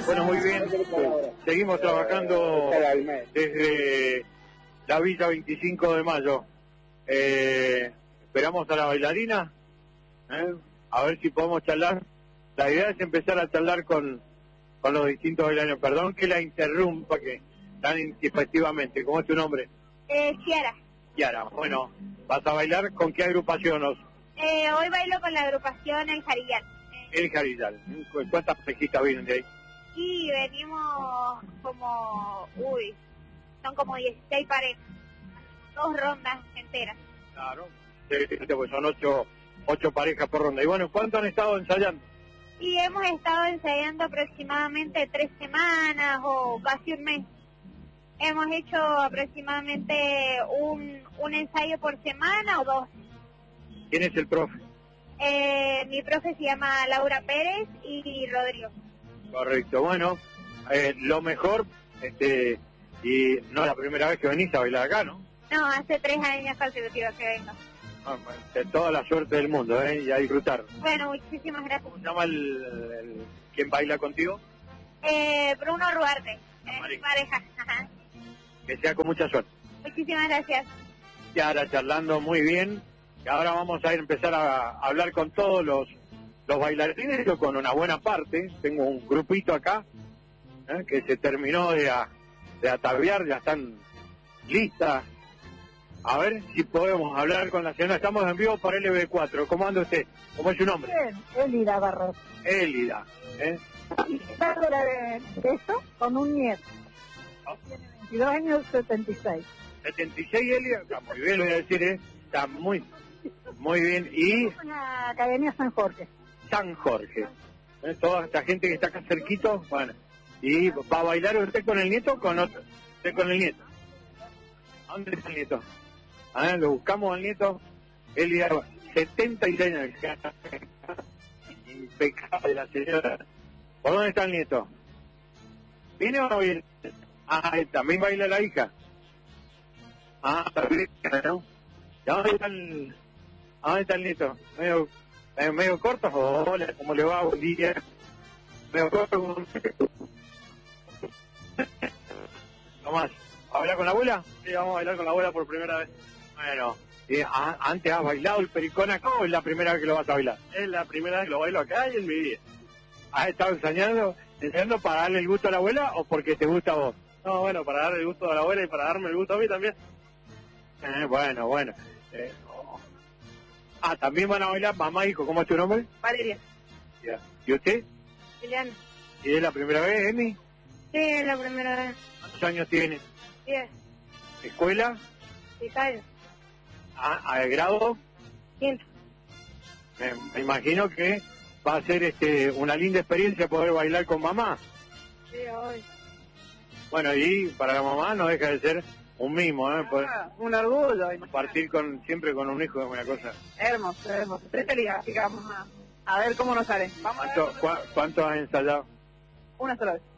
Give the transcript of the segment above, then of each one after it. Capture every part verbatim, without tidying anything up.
Bueno, muy bien. Seguimos trabajando desde la Villa veinticinco de mayo. Eh, esperamos a la bailarina, ¿eh? A ver si podemos charlar. La idea es empezar a charlar con, con los distintos bailarines. Perdón que la interrumpa, que tan efectivamente. ¿Cómo es tu nombre? Eh, Ciara. Ciara, bueno, ¿vas a bailar con qué agrupación? Eh, hoy bailo con la agrupación El Jarillal. El Jarillal. ¿Cuántas parejitas vienen de ahí? Y venimos como, uy, son como dieciséis parejas, dos rondas enteras. Claro, sí, pues son ocho, ocho parejas por ronda. Y bueno, ¿cuánto han estado ensayando? Y hemos estado ensayando aproximadamente tres semanas o casi un mes. Hemos hecho aproximadamente un, un ensayo por semana o dos. ¿Quién es el profe? Eh, mi profe se llama Laura Pérez y Rodrigo. Correcto, bueno, eh, lo mejor, este, y no es la primera vez que venís a bailar acá, ¿no? No, hace tres años consecutivos que vengo. Ah, bueno, de toda la suerte del mundo, ¿eh? Y a disfrutar. Bueno, muchísimas gracias. ¿Cómo se llama el, el quién baila contigo? Eh, Bruno Ruarte, es mi pareja. Ajá. Que sea con mucha suerte. Muchísimas gracias. Y ahora charlando muy bien, y ahora vamos a empezar a, a hablar con todos los los bailarines, yo con una buena parte, tengo un grupito acá, ¿eh? Que se terminó de, a, de ataviar, ya están listas. A ver si podemos hablar con la señora, estamos en vivo para L B cuatro, ¿cómo anda usted? ¿Cómo es su nombre? Bien, Elida Barros. Elida, ¿eh? Dándole de eso con un nieto. Oh. Tiene veintidós años, setenta y seis. setenta y seis, Elida, está muy bien, lo voy a decir, ¿eh? Está muy, muy bien. Y en la Academia San Jorge. San Jorge, ¿eh? Toda esta gente que está acá cerquito, bueno, y va a bailar usted con el nieto o con otro, usted con el nieto. ¿A dónde está el nieto? A ver, lo buscamos al nieto, él ya setenta y seis años, impecable la señora. ¿Por dónde está el nieto? ¿Viene o no viene? Ah, también baila la hija. Ah, perfecto, ¿no? ¿Y a dónde está el, a dónde está el nieto? Medio... ¿Es medio corto? Hola, ¿cómo le va? Buen día. Medio corto. Tomás, ¿a bailar con la abuela? Sí, vamos a bailar con la abuela por primera vez. Bueno, eh, a, ¿antes has bailado el pericón acá o es la primera vez que lo vas a bailar? Es la primera vez que lo bailo acá y en mi vida. ¿Has estado enseñando, enseñando para darle el gusto a la abuela o porque te gusta a vos? No, bueno, para darle el gusto a la abuela y para darme el gusto a mí también. Eh, bueno, bueno. Eh, Ah, también van a bailar mamá y hijo. ¿Cómo es tu nombre? Valeria. Ya. ¿Y usted? Liliana. ¿Y es la primera vez, Emi? Sí, es la primera vez. ¿Cuántos años tiene? Diez. ¿Escuela? Vicario. Ah, ¿a grado? Quinto. Me, me imagino que va a ser este una linda experiencia poder bailar con mamá. Sí, hoy. Bueno, y para la mamá no deja de ser un mimo, ¿eh? Poder Ah, un orgullo. partir con, siempre con un hijo es una cosa. Hermoso, hermoso. Tres felices, así que vamos a, a ver cómo nos sale. Vamos a ver ¿Cuánto, cómo- cua- ¿Cuánto has ensayado? Una sola vez.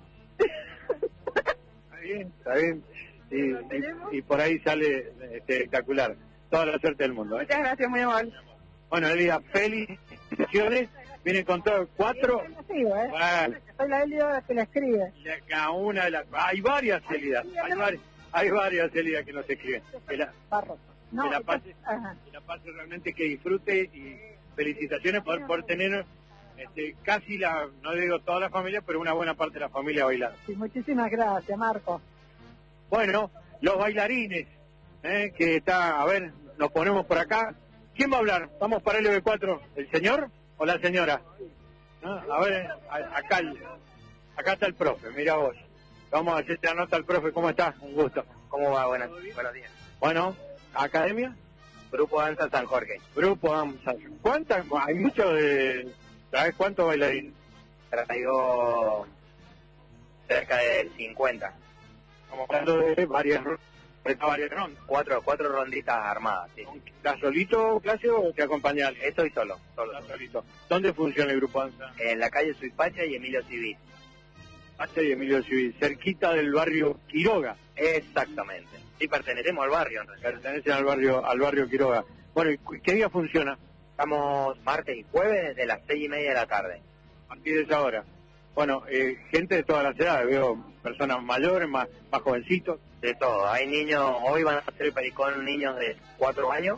Está bien, está bien. Y, y, y por ahí sale este, espectacular. Toda la suerte del mundo, ¿eh? Muchas gracias, muy amable. Bueno, Elida, felicitaciones. Vienen con todo cuatro. Sí, ¿eh? Bueno, Soy la Elida que la escribe. y cada una de las... Hay varias Elidas. Hay, vari- hay varias Elidas que nos escriben. Que la, Barros. No, que la esa- pase, ajá. que la pase realmente que disfrute y felicitaciones por, por tener este, casi la, no digo toda la familia, pero una buena parte de la familia bailando. Sí, muchísimas gracias, Marco. Bueno, los bailarines, ¿eh? Que está, a ver, nos ponemos por acá. ¿Quién va a hablar? Vamos para el L B cuatro. ¿El señor o la señora? ¿No? A ver, a- acá, el- acá está el profe, mira vos. Vamos a hacerte la nota al profe, ¿cómo estás? Un gusto. ¿Cómo va? Buenas, buenos días. Bueno, ¿academia? Grupo Danza San Jorge. Grupo AMSA. ¿Cuántas? Hay muchos de... ¿Sabes cuántos bailarines? Traigo cerca de cincuenta. Estamos hablando de varias, ro- de varias rondas. Cuatro, cuatro ronditas armadas, sí. ¿Estás solito, clase, o te acompaña alguien? Estoy solo, solo. Estás solito. ¿Dónde funciona el Grupo AMSA? En la calle Suipacha y Emilio Civil. H y Emilio Civil, cerquita del barrio Quiroga. Exactamente. Sí, pertenecemos al barrio en realidad. Pertenecen al barrio, al barrio Quiroga. Bueno, ¿y cu- qué día funciona? Estamos martes y jueves desde las seis y media de la tarde. A partir de esa hora. bueno, eh, gente de todas las edades, veo personas mayores, más, más jovencitos. De todo. Hay niños, hoy van a hacer el pericón niños de cuatro años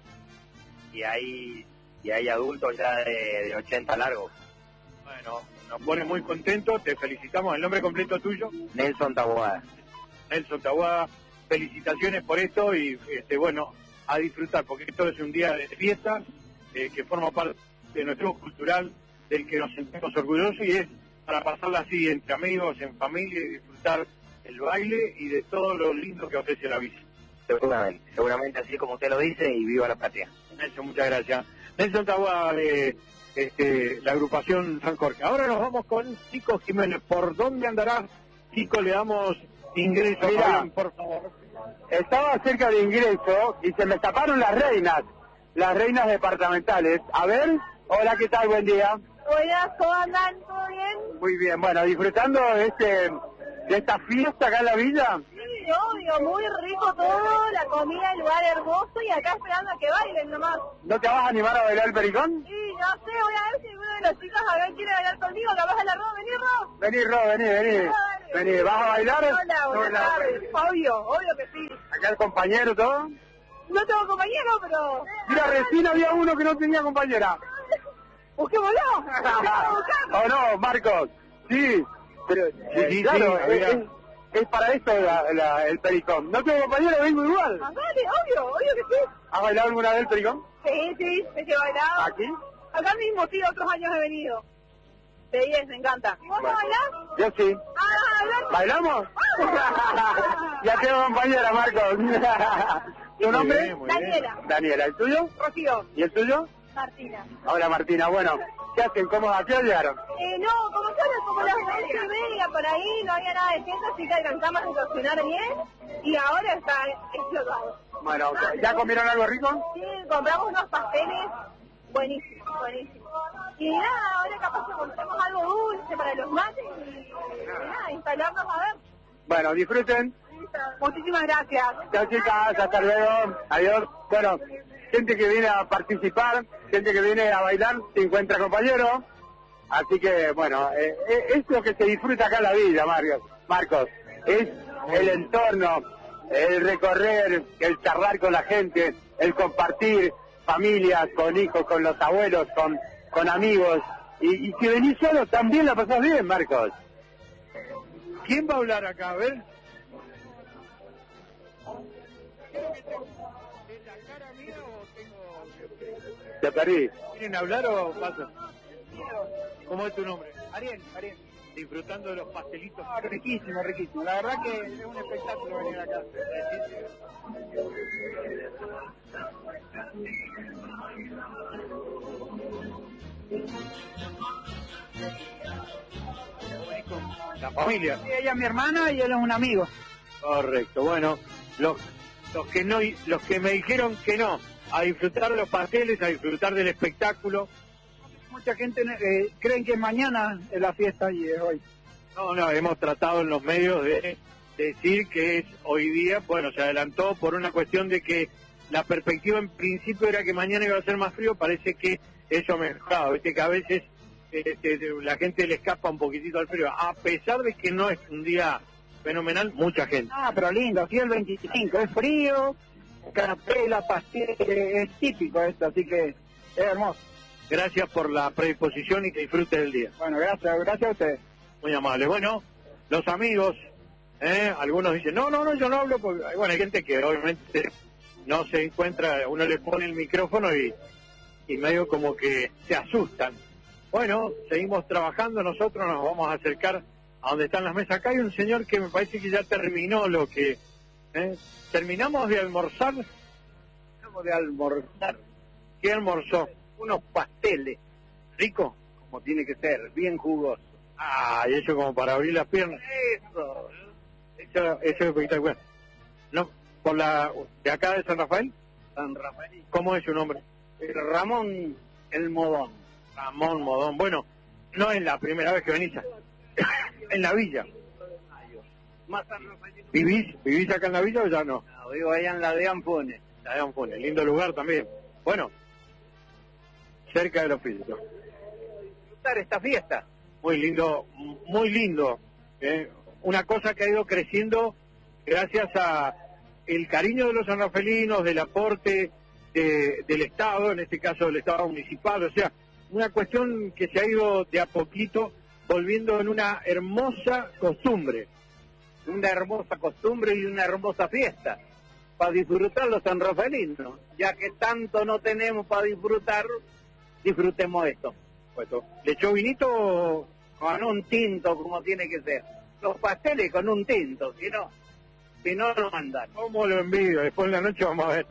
y hay y hay adultos ya de, de ochenta largos. Bueno, nos pone muy contentos, te felicitamos. ¿El nombre completo tuyo? Nelson Taboada. Nelson Taboada, felicitaciones por esto y, este, bueno, a disfrutar, porque esto es un día de fiesta eh, que forma parte de nuestro cultural, del que nos sentimos orgullosos, y es para pasarla así entre amigos, en familia, y disfrutar el baile y de todo lo lindo que ofrece la bici. Seguramente, seguramente así como usted lo dice, y viva la patria. Nelson, muchas gracias. Nelson Taboada de este, la agrupación San Jorge. Ahora nos vamos con Chico Jiménez. ¿Por dónde andará? Chico, le damos ingreso. Mira, Fabián, por favor. Estaba cerca de ingreso y se me escaparon las reinas, las reinas departamentales. A ver, hola, ¿qué tal? Buen día. Hola, ¿cómo andan? ¿Todo bien? Muy bien, bueno, disfrutando de, este, de esta fiesta acá en la villa. Sí, obvio, muy rico todo, la comida, el lugar hermoso y acá esperando a que bailen nomás. ¿No te vas a animar a bailar el pericón? Sí, no sé, voy a ver si alguno de los chicos acá quiere bailar conmigo, capaz de la Ro, vení Ro. Vení, Ro, vení, vení. Vení, ¿vas a bailar? Hola, buenas tardes. Obvio, obvio que sí. Acá el compañero, todo. No tengo compañero, pero... Mira, recién había uno que no tenía compañera. Busquémoslo. ¿O no, Marcos? Sí, pero Sí, sí, claro, sí, había- es, es para esto la, la- el pericón. No tengo compañero, vengo igual. Ah, vale, obvio, obvio que sí. ¿Has bailado alguna vez el pericón? Sí, sí, me he bailado. ¿Aquí? Acá mismo, sí, otros años he venido. De diez, me encanta. ¿Vos no bailás? Yo sí. Ah, ¿Bailamos? Ya tengo compañera, Marcos. ¿Tu Muy nombre? bien, muy bien. Daniela. Daniela, ¿el tuyo? Rocío. ¿Y el tuyo? Martina. Hola, Martina. Bueno, ¿qué hacen? ¿Cómo a qué hora llegaron? Eh, no, como solo como las once y media por ahí, no había nada de gente, así que alcanzamos a estacionar bien y ahora está explotado. Bueno, ¿ya comieron algo rico? Sí, compramos unos pasteles buenísimos, buenísimos. Y nada, ahora capaz que compramos algo dulce para los mates y, y nada, instalarnos a ver. Bueno, disfruten. Muchísimas gracias. Chao, chicas, hasta luego. Adiós. Bueno, gente que viene a participar, gente que viene a bailar, se encuentra compañero. Así que, bueno, eh, eh, es lo que se disfruta acá en la villa, Marcos. Marcos, es el entorno, el recorrer, el charlar con la gente, el compartir familias, con hijos, con los abuelos, con, con amigos. Y, y si venís solo, también la pasás bien, Marcos. ¿Quién va a hablar acá? A ver. ¿Es la cara mía o tengo...? Te perdí. ¿Quieren hablar o paso? ¿Cómo es tu nombre? Ariel, Ariel. Disfrutando de los pastelitos. Ah, riquísimo, riquísimo. La verdad que es un espectáculo venir acá. La familia. Sí, ella es mi hermana y él es un amigo. Correcto. Bueno, los, los que no, los que me dijeron que no, a disfrutar de los pasteles, a disfrutar del espectáculo. Mucha gente eh, creen que mañana es la fiesta y es hoy. No, no, hemos tratado en los medios de decir que es hoy día. Bueno, se adelantó por una cuestión de que la perspectiva en principio era que mañana iba a ser más frío. Parece que eso ha mejorado. Viste que a veces este, la gente le escapa un poquitito al frío, a pesar de que no es un día fenomenal, mucha gente. Ah, pero lindo, aquí el veinticinco, es frío, carapela, pastel, es típico esto, así que es hermoso. Gracias por la predisposición y que disfrutes del día. Bueno, gracias, gracias a ustedes. Muy amable. Bueno, los amigos, ¿eh? Algunos dicen, no, no, no, yo no hablo, porque bueno, hay gente que obviamente no se encuentra, uno le pone el micrófono y, y medio como que se asustan. Bueno, seguimos trabajando, nosotros nos vamos a acercar a donde están las mesas. Acá hay un señor que me parece que ya terminó lo que... ¿eh? Terminamos de almorzar. Terminamos de almorzar. ¿Qué almorzó? Unos pasteles, ¿Rico? como tiene que ser, bien jugosos. Ah, y eso como para abrir las piernas. Eso. Eso, eso es espectacular. No, por la... ¿De acá de San Rafael? San Rafael. ¿Cómo es su nombre? Ramón el Modón. Ramón Modón. Bueno, no es la primera vez que venís a- en la villa. Más San Rafael. ¿Vivís? ¿Vivís acá en la villa o ya no? No, vivo allá en la de Ampone. La de Ampone, lindo lugar también. Bueno, cerca de los físicos. Disfrutar esta fiesta. muy lindo, muy lindo. ¿eh? Una cosa que ha ido creciendo gracias a el cariño de los sanrafelinos, del aporte de, del Estado, en este caso del Estado municipal, o sea, una cuestión que se ha ido de a poquito volviendo en una hermosa costumbre. Una hermosa costumbre y una hermosa fiesta para disfrutar los sanrafelinos, ya que tanto no tenemos para disfrutar, disfrutemos esto. Puesto. ¿Le echó vinito? Con un tinto, como tiene que ser. Los pasteles con un tinto, si no, si no, no mandan. ¿Cómo lo envidio? Después en la noche vamos a ver.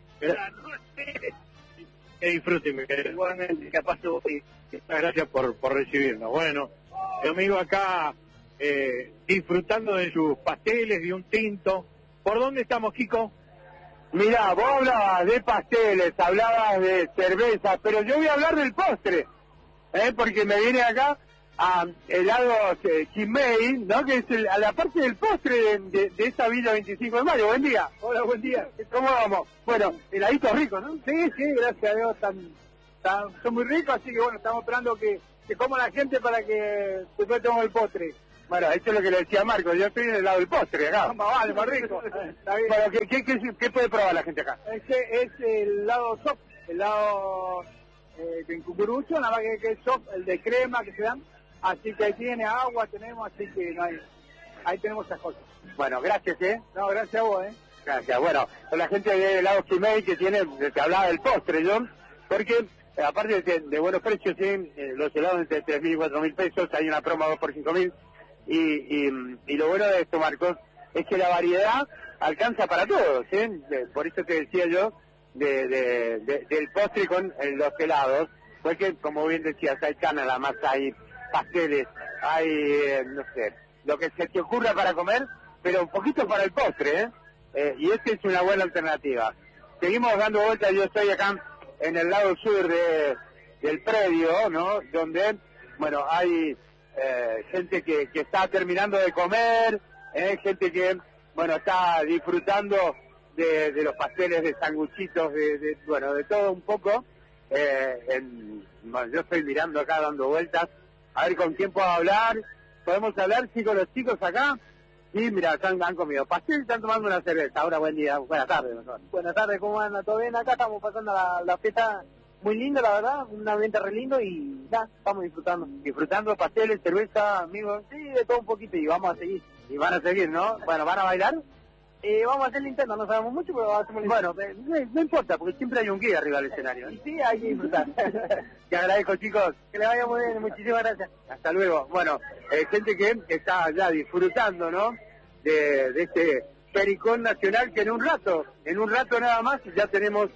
Que disfruten, mi querido. Igualmente, capaz tú. Muchas gracias por, por recibirnos. Bueno, mi amigo acá eh, disfrutando de sus pasteles, de un tinto. ¿Por dónde estamos, Kiko? Mirá, vos hablabas de pasteles, hablabas de cerveza, pero yo voy a hablar del postre, ¿eh? Porque me viene acá a helados eh, Chimay, ¿no? Que es el, a la parte del postre de, de, de esta Villa veinticinco de mayo. Buen día. Hola, buen día. ¿Cómo vamos? Bueno, heladitos ricos, ¿no? Sí, sí, gracias a Dios, están, están, son muy ricos, así que bueno, estamos esperando que, que coma la gente para que después tomemos el postre. Bueno, esto es lo que le decía Marco, yo estoy en el lado del postre acá. Más vale, más rico. Está bien. Bueno, ¿qué, qué, qué, qué puede probar la gente acá? Este es el lado soft, el lado eh, de cucurucho, nada más que, que es soft, el de crema que se dan. Así que ahí tiene agua, tenemos, así que no hay, ahí tenemos esas cosas. Bueno, gracias, ¿eh? No, gracias a vos, ¿eh? Gracias. Bueno, con la gente de helado Chimay que tiene, te hablaba del postre, John, porque eh, aparte de, de buenos precios, ¿sí? eh, los helados entre tres mil y cuatro mil pesos, hay una promo dos por cinco mil. Y, y, y lo bueno de esto, Marcos, es que la variedad alcanza para todos, ¿sí? De, por eso te decía yo de, de, de, del postre con eh, los helados, porque como bien decías, hay canela, más hay pasteles, hay, eh, no sé, lo que se te ocurra para comer, pero un poquito para el postre, ¿eh? eh y esta es una buena alternativa. Seguimos dando vueltas, yo estoy acá en el lado sur de, del predio, ¿no? Donde, bueno, hay... Eh, gente que, que está terminando de comer, eh, gente que, bueno, está disfrutando de, de los pasteles, de sanguchitos, de, de, bueno, de todo un poco. Eh, en, bueno, yo estoy mirando acá, dando vueltas, a ver con quién puedo hablar. ¿Podemos hablar, sí, con los chicos acá? Sí, mira, están, han comido pastel y están tomando una cerveza. Ahora, buen día, buenas tardes. Mejor. Buenas tardes, ¿cómo anda? ¿Todo bien? Acá estamos pasando la, la fiesta muy linda, la verdad, un ambiente re lindo y nada, estamos disfrutando. Disfrutando pasteles, cerveza, amigos. Sí, de todo un poquito y vamos a seguir. Y van a seguir, ¿no? Bueno, ¿van a bailar? Eh, vamos a hacer el intento, no sabemos mucho, pero hacemos el intento. Bueno, no, no importa, porque siempre hay un guía arriba del escenario. Y sí, hay que disfrutar. Te agradezco, chicos. Que le vaya muy bien, muchísimas gracias. Hasta luego. Bueno, eh, gente que está ya disfrutando, ¿no? De, de este pericón nacional que en un rato, en un rato nada más, ya tenemos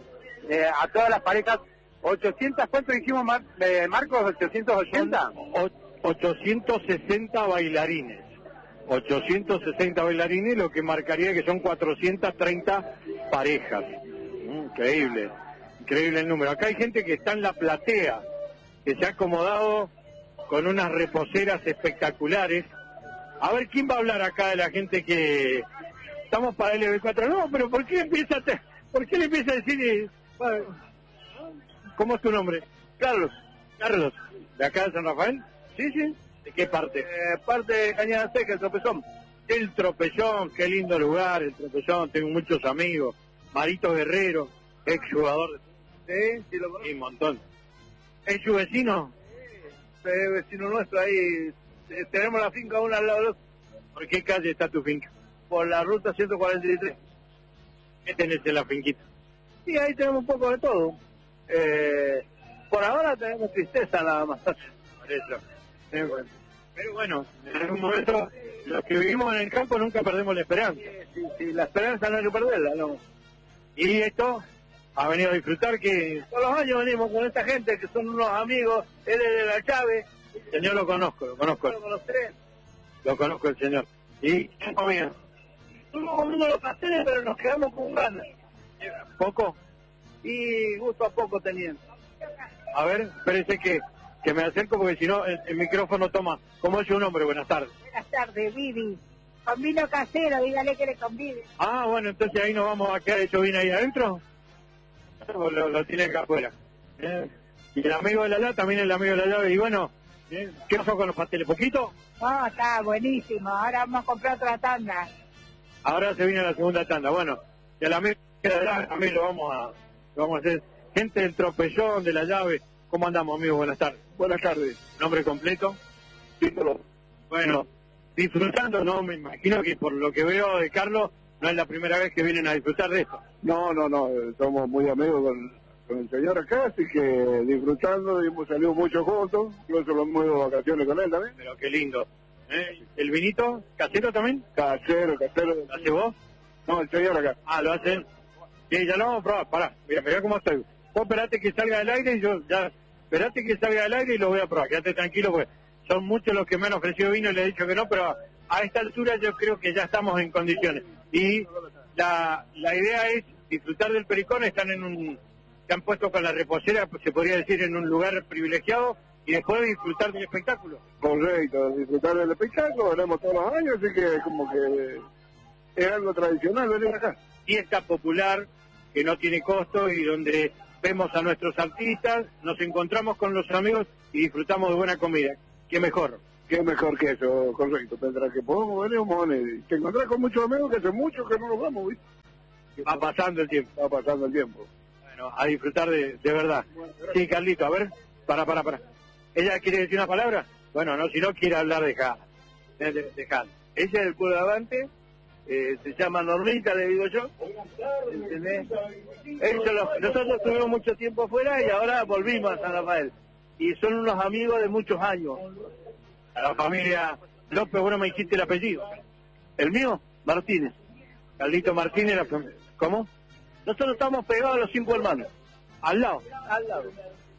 eh, a todas las parejas. ochocientos, ¿cuánto dijimos, Mar eh, Marcos? ¿ochocientos ochenta? ochocientos sesenta bailarines. ochocientos sesenta bailarines, lo que marcaría que son cuatrocientas treinta parejas. Increíble, increíble el número. Acá hay gente que está en la platea, que se ha acomodado con unas reposeras espectaculares. A ver, ¿quién va a hablar acá de la gente que... Estamos para el L B cuatro? No, pero ¿por qué empieza a, te... ¿Por qué le empieza a decir... ¿Cómo es tu nombre? Carlos. Carlos, ¿de acá de San Rafael? Sí, sí. ¿De qué parte? Eh, parte de Cañada Seca, el Tropezón. El Tropezón, qué lindo lugar, el Tropezón, tengo muchos amigos. Marito Guerrero, ex jugador. Sí, sí lo conozco. Sí, un montón. ¿Es su vecino? Sí, es vecino nuestro ahí. Eh, tenemos la finca una al lado del otro. ¿Por qué calle está tu finca? Por la ruta ciento cuarenta y tres. ¿Qué tenés en la finquita? Sí, ahí tenemos un poco de todo. Eh, por ahora tenemos tristeza nada más. Por eso. Pero bueno, en algún momento, los que vivimos en el campo nunca perdemos la esperanza. Sí, sí, la esperanza no hay que perderla, no. Y esto, ha venido a disfrutar que... Todos los años venimos con esta gente que son unos amigos, él es de la Chávez. El señor lo conozco, lo conozco. Lo conoceré. Lo conozco el señor. ¿Y qué comía? Estuvimos comiendo los pasteles, pero nos quedamos con ganas. ¿Poco? Y gusto a poco teniendo. A ver, espérese que, que me acerco porque si no el, el micrófono toma. ¿Cómo es su nombre? Buenas tardes. Buenas tardes, Vivi. Con vino casero, dígale que le convide. Ah, bueno, entonces ahí nos vamos a quedar hecho vino ahí adentro. Lo, lo tiene acá afuera. ¿Eh? Y el amigo de la lata también el amigo de la llave. Y bueno, Bien. ¿Qué pasó con los pasteles? ¿Poquito? No, está buenísimo. Ahora vamos a comprar otra tanda. Ahora se viene la segunda tanda. Bueno, y a la mesa también lo vamos a, lo vamos a hacer. Gente del Tropellón, de la Llave. ¿Cómo andamos, amigos? Buenas tardes. Buenas tardes. ¿Nombre completo? Título. Bueno, disfrutando, ¿no? Me imagino que por lo que veo de Carlos, no es la primera vez que vienen a disfrutar de esto. No, no, no, eh, somos muy amigos con, con el señor acá, así que disfrutando, y hemos salido mucho juntos, incluso lo hemos ido de vacaciones con él también. Pero qué lindo. ¿Eh? ¿El vinito casero también? Casero, casero. ¿Lo hace vos? No, el señor acá. Ah, lo hacen. Sí, ya lo vamos a probar. Pará, mira, mira cómo estoy. Vos esperate que salga del aire y yo ya... Esperate que salga del aire y lo voy a probar. Quédate tranquilo, porque son muchos los que me han ofrecido vino y le he dicho que no, pero a esta altura yo creo que ya estamos en condiciones. Y la, la idea es disfrutar del Pericón. Están en un... Se han puesto con la reposera, se podría decir, en un lugar privilegiado, y después disfrutar del espectáculo. Correcto, disfrutar del espectáculo, veremos todos los años, así que como que es algo tradicional venir acá. Fiesta popular que no tiene costo y donde vemos a nuestros artistas, nos encontramos con los amigos y disfrutamos de buena comida. ¿Qué mejor? Qué mejor que eso, correcto. Tendrá que podemos venir, vamos a venir. Te encontrás con muchos amigos que hace mucho que no nos vamos, ¿viste? Va pasando el tiempo. Va pasando el tiempo. Bueno, a disfrutar de, de verdad. Sí, Carlito, a ver, para, para, para. ¿Ella quiere decir una palabra? Bueno, no, si no quiere hablar de Jal. De, de, de Jal. Ella es del pueblo de Avante, eh, se llama Normita, le digo yo. ¿Entendés? Ellos, los- nosotros estuvimos mucho tiempo afuera y ahora volvimos a San Rafael. Y son unos amigos de muchos años. A la familia López, bueno, me dijiste el apellido. ¿El mío? Martínez. Carlito Martínez, la fam- ¿cómo? Nosotros estamos pegados a los cinco hermanos. Al lado. Al lado.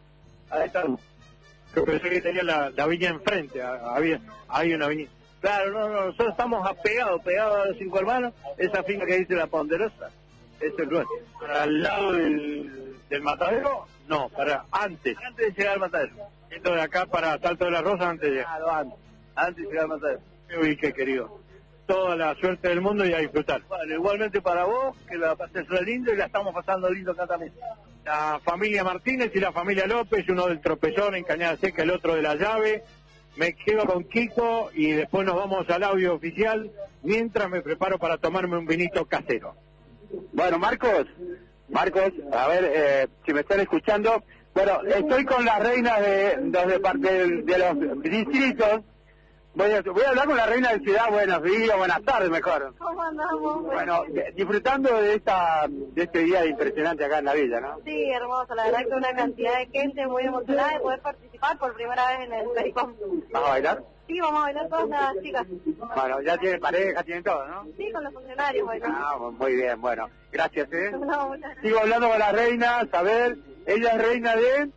Ahí estamos. Yo pensé que tenía la, la viña enfrente, a- había, hay una viña. Claro, no, no, nosotros estamos pegados, pegados a los cinco hermanos. Esa finca que dice La Ponderosa, es el nuestro. ¿Al lado del, del matadero? No, para antes. Antes de llegar al matadero. Esto de acá para Salto de la Rosa antes de llegar. Claro, antes. Antes de llegar al matadero. Uy, qué querido. Toda la suerte del mundo y a disfrutar. Bueno, igualmente para vos, que la pases re lindo y la estamos pasando lindo acá también. La familia Martínez y la familia López, uno del Tropezón en Cañada Seca, el otro de la Llave. Me quedo con Kiko y después nos vamos al audio oficial, mientras me preparo para tomarme un vinito casero. Bueno, Marcos, Marcos, a ver eh, si me están escuchando. Bueno, estoy con las reinas de, de, de, parte del- de los distritos. Voy a, voy a hablar con la reina de ciudad. Buenos días, buenas tardes, mejor. ¿Cómo andamos? Bueno, de- disfrutando de esta de este día impresionante acá en la villa, ¿no? Sí, hermoso. La verdad que una cantidad de gente muy emocionada de poder participar por primera vez en el Pericón. ¿Vas a bailar? Sí, vamos a bailar todas las chicas. Bueno, ya tienen pareja, tienen todo, ¿no? Sí, con los funcionarios, bueno. Ah, muy bien, bueno. Gracias, ¿eh? No, muchas gracias. Sigo hablando con la reina, a ver, ella es reina de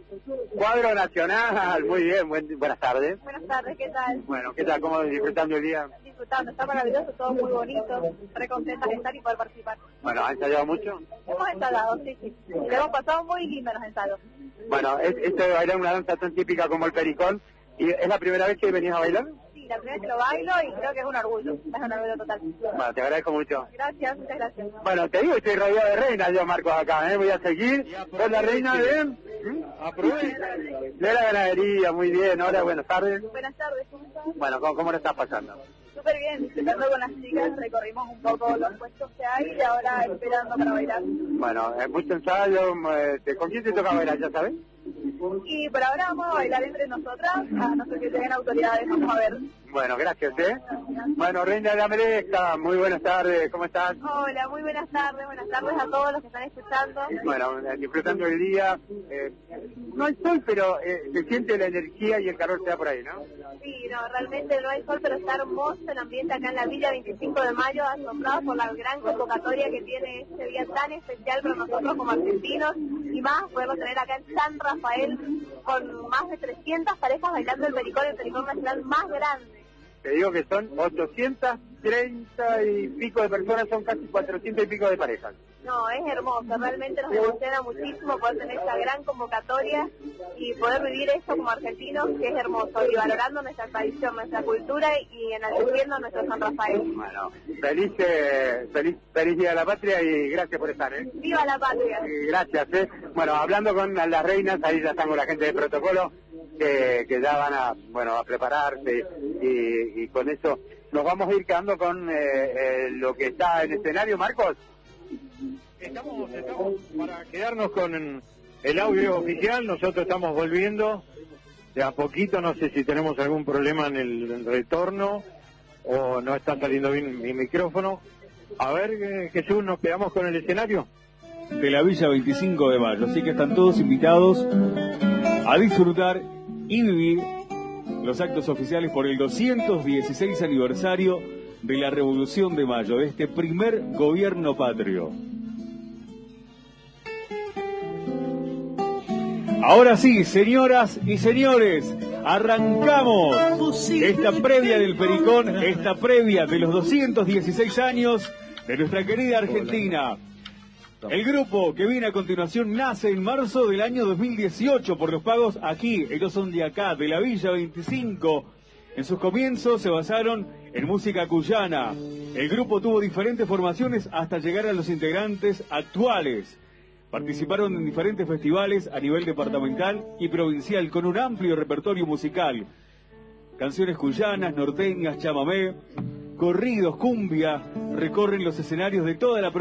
Cuadro Nacional. Muy bien, buen- buenas tardes. Buenas tardes, ¿qué tal? Bueno, ¿qué tal? ¿Cómo disfrutando el día? Disfrutando, está maravilloso, todo muy bonito. Re contentas de estar y poder participar. Bueno, ¿ha ensayado mucho? Hemos ensayado, sí, sí. Le hemos pasado muy lindo los ensayos. Bueno, es, esto de bailar una danza tan típica como el pericón, ¿y es la primera vez que venís a bailar? Sí, la primera vez que lo bailo y creo que es un orgullo. Es un orgullo total. Bueno, te agradezco mucho. Gracias, muchas gracias. Bueno, te digo, estoy rodeado de reinas yo, Marcos, acá, ¿eh? Voy a seguir con la reina de... Aprovecha. De la ganadería, muy bien. Hola, buenas tardes. Buenas tardes, ¿cómo estás? Bueno, ¿cómo, cómo lo estás pasando? Súper bien, disfrutando con las chicas, recorrimos un poco los puestos que hay y ahora esperando para bailar. Bueno, eh, mucho ensayo. eh, te- ¿Con quién te toca bailar, ya sabes? Y por ahora vamos a bailar entre nosotras, a no ser que lleguen autoridades, vamos a ver. Bueno, gracias, ¿eh? Bueno, reina de la Merezca, muy buenas tardes, ¿cómo estás? Hola, muy buenas tardes, buenas tardes a todos los que están escuchando. Bueno, eh, disfrutando el día. eh, no hay sol, pero eh, se siente la energía y el calor se da por ahí, ¿no? Sí, no, realmente no hay sol, pero está hermoso el ambiente acá en la Villa veinticinco de mayo, asombrado por la gran convocatoria que tiene este día tan especial para nosotros como argentinos y más, podemos tener acá en San Rafael con más de trescientas parejas bailando el Pericón, el Pericón nacional más grande. Te digo que son ochocientas treinta y pico de personas, son casi cuatrocientas y pico de parejas. No, es hermoso, realmente nos emociona muchísimo poder tener esta gran convocatoria y poder vivir esto como argentinos, que es hermoso, y valorando nuestra tradición, nuestra cultura y enalteciendo a nuestro San Rafael. Bueno, feliz, eh, feliz, feliz Día de la Patria y gracias por estar, ¿eh? ¡Viva la patria! Y gracias, ¿eh? Bueno, hablando con las reinas, ahí ya están con la gente de protocolo. que, que ya van a, bueno, a prepararse y, y con eso nos vamos a ir quedando con eh, eh, lo que está en escenario, Marcos. Estamos, estamos para quedarnos con el audio oficial, nosotros estamos volviendo de a poquito, no sé si tenemos algún problema en el, el retorno o no está saliendo bien mi micrófono. A ver, eh, Jesús, ¿nos quedamos con el escenario? De la Villa veinticinco de mayo, así que están todos invitados a disfrutar y vivir los actos oficiales por el doscientos dieciséis aniversario de la Revolución de Mayo, de este primer gobierno patrio. Ahora sí, señoras y señores, arrancamos esta previa del Pericón, esta previa de los doscientos dieciséis años de nuestra querida Argentina. El grupo que viene a continuación nace en marzo del año dos mil dieciocho por los pagos aquí, ellos son de acá, de la Villa veinticinco. En sus comienzos se basaron en música cuyana. El grupo tuvo diferentes formaciones hasta llegar a los integrantes actuales. Participaron en diferentes festivales a nivel departamental y provincial con un amplio repertorio musical. Canciones cuyanas, norteñas, chamamé, corridos, cumbia, recorren los escenarios de toda la provincia.